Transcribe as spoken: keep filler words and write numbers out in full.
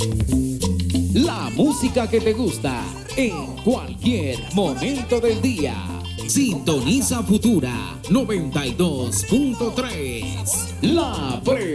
La música que te gusta en cualquier momento del día. Sintoniza Futura noventa y dos punto tres. La Pre